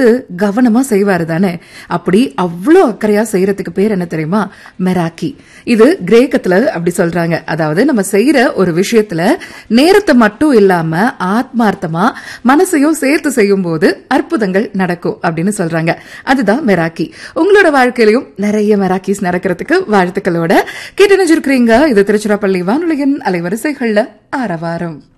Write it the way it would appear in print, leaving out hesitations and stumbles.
பார்த்து கவனமா செய்வாரு தானே. அப்படி அவ்வளோ அக்கறையா செய்யறதுக்கு பேர் என்ன தெரியுமா? மெராக்கி. இது கிரேக்கத்துல அப்படி சொல்றாங்க. அதாவது நம்ம செய்யற ஒரு விஷயத்துல நேரத்தை மட்டும் இல்லாம ஆத்மார்த்தமா மனசையும் சேர்த்து செய்யும் போது அற்புதங்கள் நடக்கும் அப்படின்னு சொல்றாங்க. அதுதான் மெராக்கி. உங்களோட வாழ்க்கையிலும் நிறைய மெராக்கிஸ் நடக்கிறதுக்கு வாழ்த்துக்களோட கேட்டு நினைச்சிருக்கிறீங்க. இது திருச்சிராப்பள்ளி வானொலியின் அலைவரிசைகள்ல ஆரவாரம்.